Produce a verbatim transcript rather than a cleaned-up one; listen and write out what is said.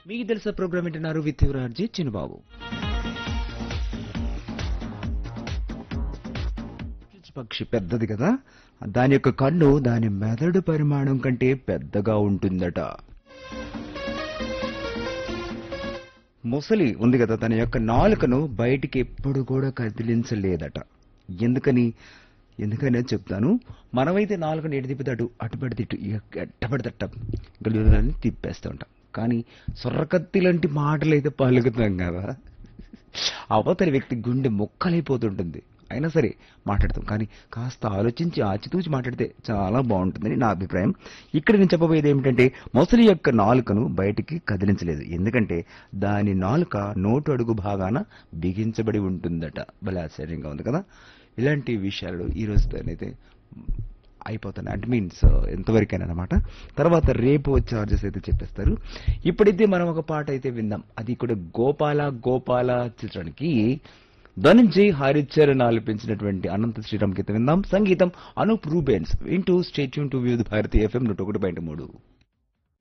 మీకు తెలుసా ప్రోగ్రామ్ వింటున్నారు విత్ యువరాజీ చిన్నబాబు. పక్షి పెద్దది కదా, దాని యొక్క కన్ను దాని మెదడు పరిమాణం కంటే పెద్దగా ఉంటుందట. ముసలి ఉంది కదా, తన యొక్క నాలుకను బయటికి ఎప్పుడు కూడా కదిలించలేదట. ఎందుకని ఎందుకని చెప్తాను. మనమైతే నాలుకను ఎటు తిప్పితే అటు అటు పడితే ఇటు ఎట్టబడితట్ట గలుదని తిప్పేస్తూ ఉంటాం. కానీ సొర్రకత్తి లాంటి మాటలు అయితే పలుకుతాం కదా, అవతలి వ్యక్తి గుండె మొక్కలైపోతుంటుంది. అయినా సరే మాట్లాడతాం, కానీ కాస్త ఆలోచించి ఆచితూచి మాట్లాడితే చాలా బాగుంటుందని నా అభిప్రాయం. ఇక్కడ నేను చెప్పబోయేది ఏమిటంటే, మొసలి యొక్క నాలుకను బయటికి కదిలించలేదు. ఎందుకంటే దాని నాలుక నోటు అడుగు భాగాన బిగించబడి ఉంటుందట. భలే ఆశ్చర్యంగా ఉంది కదా. ఇలాంటి విషయాలు ఈ రోజుతోనైతే అయిపోతాను. అంటే మీన్స్ ఎంతవరకైనా అనమాట. తర్వాత రేపు చార్జెస్ అయితే చెప్పేస్తారు. ఇప్పుడైతే మనం ఒక పాట అయితే విందాం. అది కూడా గోపాల గోపాల చిత్రానికి ధనంజయ్ హరిచరణ్ ఆలపించినటువంటి అనంత శ్రీరామ్ గీతం విందాం. సంగీతం అనూప్ రూబెన్స్. వింటూ stay tune to view Bharati FM నూట ఒకటి పాయింట్ మూడు.